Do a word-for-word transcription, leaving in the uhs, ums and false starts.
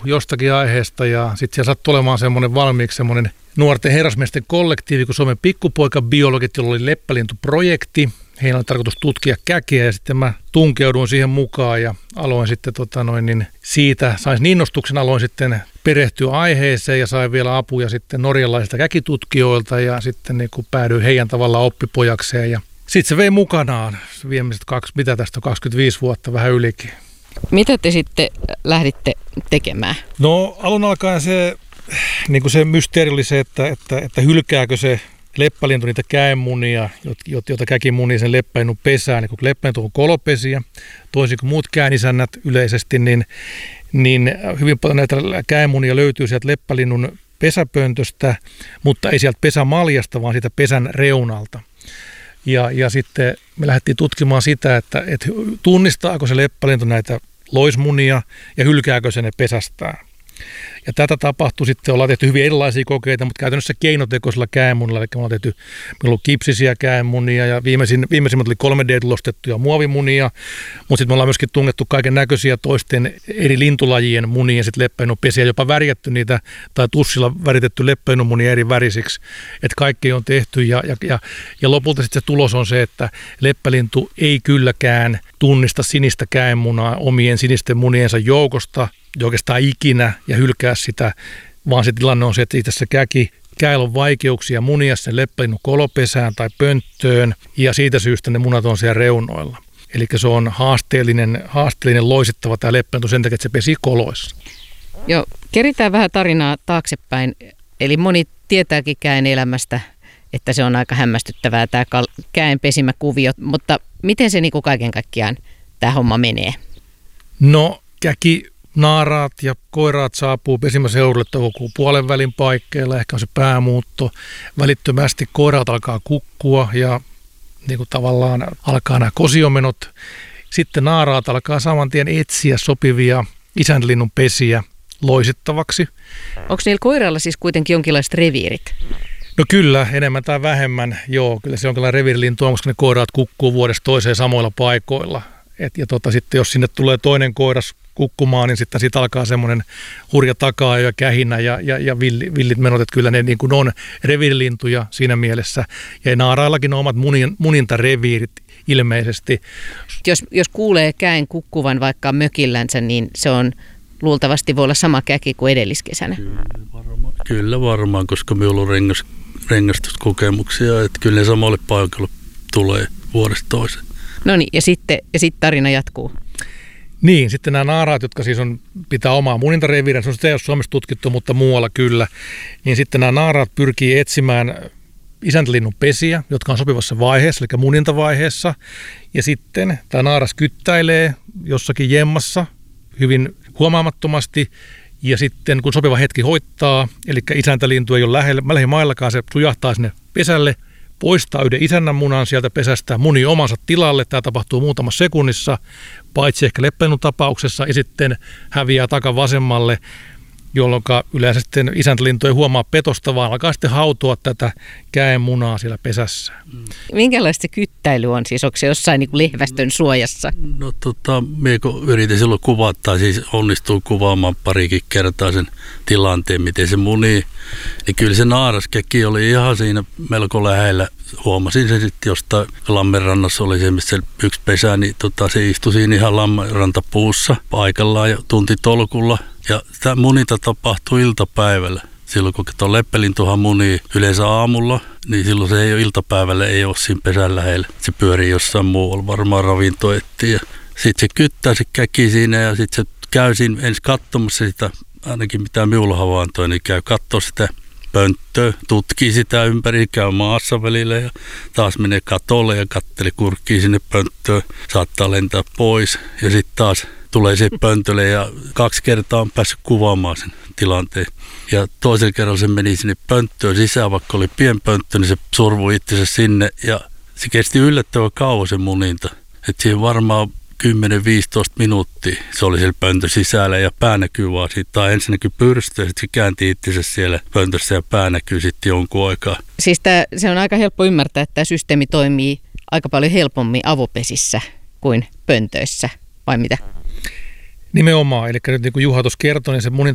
jostakin aiheesta ja sitten siellä sattui olemaan semmoinen valmiiksi semmoinen nuorten herrasmiesten kollektiivi kuin Suomen pikkupoikabiologit, jolla oli leppälintuprojekti. Heillä oli tarkoitus tutkia käkiä ja sitten mä tunkeuduin siihen mukaan ja aloin sitten tota noin, niin siitä, sain innostuksen, aloin sitten perehtyä aiheeseen ja sain vielä apuja sitten norjalaisilta käkitutkijoilta ja sitten niin kuin päädyin heidän tavallaan oppipojakseen ja sitten se vei mukanaan viimeiset kaksi, mitä tästä on, kaksikymmentäviisi vuotta, vähän ylikin. Mitä te sitten lähditte tekemään? No alun alkaen se, niin kuin se mysteeri oli se, että, että, että hylkääkö se leppälintu niitä käenmunia, joita käki munii sen leppälinnun pesään. Niin kun leppälintu on kolopesiä, toisin kuin muut käänisännät yleisesti, niin, niin hyvin paljon näitä käenmunia löytyy sieltä leppälinnun pesäpöntöstä, mutta ei sieltä pesämaljasta, vaan siitä pesän reunalta. Ja, ja sitten me lähdettiin tutkimaan sitä, että, että tunnistaako se leppälintu näitä loismunia ja hylkääkö se ne pesästään. Ja tätä tapahtui sitten, ollaan tehty hyvin erilaisia kokeita, mutta käytännössä keinotekoisella käenmunilla, eli me ollaan tehty, meillä on ollut kipsisiä käenmunia ja viimeisin, viimeisimmät oli kolme D-tulostettuja muovimunia, mutta sitten me ollaan myöskin tungettu kaiken näköisiä toisten eri lintulajien munia, sitten leppälinnun pesiä, jopa värjätty niitä tai tussilla väritetty leppälinnun munia eri värisiksi, että kaikki on tehty ja, ja, ja, ja lopulta sitten se tulos on se, että leppälintu ei kylläkään tunnista sinistä käenmunaa omien sinisten muniensa joukosta, oikeastaan ikinä ja hylkää sitä, vaan se tilanne on se, että itse se käki, käillä on vaikeuksia munia sen leppälinnun kolopesään tai pönttöön ja siitä syystä ne munat on siellä reunoilla. Eli se on haasteellinen, haasteellinen loisittava tämä leppälintu sen takia, että se pesi koloissa. Joo, keritään vähän tarinaa taaksepäin. Eli moni tietääkin käen elämästä, että se on aika hämmästyttävää tämä käen pesimäkuvio, mutta miten se niin kuin kaiken kaikkiaan tämä homma menee? No käki naaraat ja koiraat saapuu pesimäseudulle toukokuun puolen välin paikkeilla, ehkä on se päämuutto. Välittömästi koiraat alkaa kukkua ja niin kuin tavallaan alkaa nämä kosiomenot. Sitten naaraat alkaa saman tien etsiä sopivia isänlinnun pesiä loisittavaksi. Onko niillä koiralla siis kuitenkin jonkinlaiset reviirit? No kyllä, enemmän tai vähemmän, joo. Kyllä se jonkinlainen reviirilintu on, koska ne koiraat kukkuu vuodesta toiseen samoilla paikoilla. Et, ja tota, sitten jos sinne tulee toinen koiras kukkumaan, niin sitten siitä alkaa semmoinen hurja takaa ja kähinä ja, ja, ja villit menot, että kyllä ne niin kuin on reviirilintuja siinä mielessä. Ja naaraillakin on omat munin, munintareviirit ilmeisesti. Jos, jos kuulee käen kukkuvan vaikka mökillänsä, niin se on luultavasti voi olla sama käki kuin edelliskesänä. Kyllä varmaan, kyllä varmaan koska minulla on rengas, rengastuskokemuksia, että kyllä ne samalle paikalle tulee vuodesta toiseen. No niin, ja sitten ja sitten tarina jatkuu. Niin, sitten nämä naaraat, jotka siis on, pitää omaa munintareviiriä, se on sitä ei ole Suomessa tutkittu, mutta muualla kyllä, niin sitten nämä naaraat pyrkii etsimään isäntälinnun pesiä, jotka on sopivassa vaiheessa, eli munintavaiheessa, ja sitten tämä naaras kyttäilee jossakin jemmassa hyvin huomaamattomasti, ja sitten kun sopiva hetki hoittaa, eli isäntälintu ei ole lähellä, lähimaillakaan, se sujahtaa sinne pesälle, poistaa yhden isännän munan sieltä pesästä, muni omansa tilalle. Tämä tapahtuu muutamassa sekunnissa, paitsi ehkä leppälinnun tapauksessa, ja sitten häviää takavasemmalle, jolloin yleensä sitten isäntälintu ei huomaa petosta, vaan alkaa sitten hautoa tätä käen munaa siellä pesässä. Minkälaista se kyttäily on? Siis onko se jossain niin kuin lehvästön suojassa? No tota, minä kun yritin silloin kuvata, tai siis onnistuu kuvaamaan parikin kertaa sen tilanteen, miten se munii, niin kyllä se naaraskäki oli ihan siinä melko lähellä. Huomasin sen sitten jostain lammenrannassa oli se, missä yksi pesä, niin tota, se istui siinä ihan lammenrantapuussa paikallaan ja tuntitolkulla. Ja tämä muninta tapahtui iltapäivällä. Silloin kun tuo leppälintuhan munii yleensä aamulla, niin silloin se ei ole iltapäivällä, ei ole siinä pesän lähellä. Se pyörii jossain muualla, varmaan ravinto etsii. Sitten se kyttää se käki siinä ja sitten se käy siinä ensin katsomassa sitä, ainakin mitä minulla havaintoja, niin käy katsoa sitä pönttöä, tutkii sitä ympäri, käy maassa välillä ja taas menee katolle ja katteli kurkkii sinne pönttöön, saattaa lentää pois ja sitten taas tulee se pöntölle ja kaksi kertaa on päässyt kuvaamaan sen tilanteen. Ja toisella kerralla se meni sinne pönttöön sisään, vaikka oli pienpönttö, niin se survui itsensä sinne ja se kesti yllättävän kauan se muninta. Että siinä varmaan kymmenen viisitoista minuuttia se oli siellä pöntön sisällä ja pää näkyy vaan siitä. Tai ensin näkyy pyrstö ja sitten se käänti itsensä siellä pöntössä ja pää näkyy sitten jonkun aikaa. Siis tää, se on aika helppo ymmärtää, että tämä systeemi toimii aika paljon helpommin avopesissä kuin pöntöissä, vai mitä? Nimenomaan, eli nyt niin kuin Juha tuossa kertoi, niin se